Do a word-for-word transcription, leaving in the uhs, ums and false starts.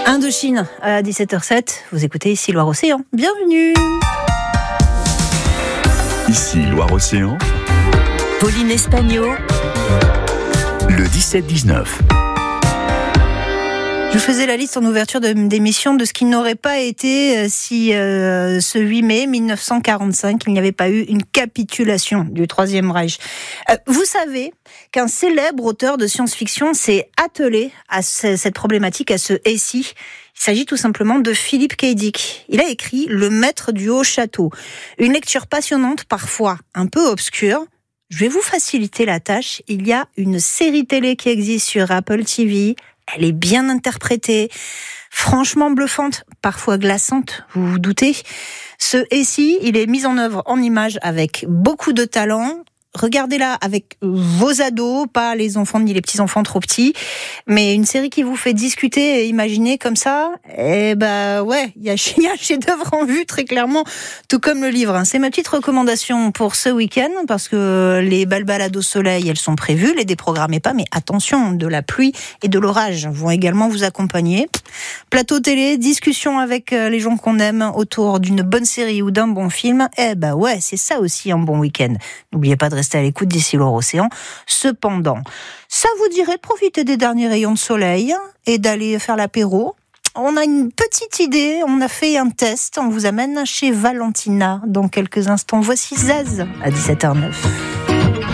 Indochine à dix-sept heures sept, vous écoutez Ici Loire-Océan. Bienvenue. Ici Loire-Océan. Pauline Espagno. Le dix-sept dix-neuf. Je faisais la liste en ouverture de, d'émission de ce qui n'aurait pas été si euh, ce huit mai mille neuf cent quarante-cinq, il n'y avait pas eu une capitulation du Troisième Reich. Euh, vous savez qu'un célèbre auteur de science-fiction s'est attelé à ce, cette problématique, à ce récit. Il s'agit tout simplement de Philip K. Dick. Il a écrit Le Maître du Haut Château. Une lecture passionnante, parfois un peu obscure. Je vais vous faciliter la tâche. Il y a une série télé qui existe sur Apple T V. Elle est bien interprétée, franchement bluffante, parfois glaçante, vous vous doutez. Ce récit, il est mis en œuvre en images avec beaucoup de talent. Regardez-la avec vos ados, pas les enfants ni les petits-enfants trop petits, mais une série qui vous fait discuter et imaginer comme ça, eh ben ouais, il y a, y a un chef-d'œuvre en vue très clairement, tout comme le livre. C'est ma petite recommandation pour ce week-end, parce que les balbalades au soleil, elles sont prévues, les déprogrammez pas, mais attention, de la pluie et de l'orage vont également vous accompagner. Plateau télé, discussion avec les gens qu'on aime autour d'une bonne série ou d'un bon film, eh ben ouais, c'est ça aussi un bon week-end. N'oubliez pas de rester à l'écoute d'ici Loire-Océan. Cependant, ça vous dirait de profiter des derniers rayons de soleil et d'aller faire l'apéro. On a une petite idée, on a fait un test, on vous amène chez Valentina dans quelques instants. Voici Zaz à dix-sept heures neuf.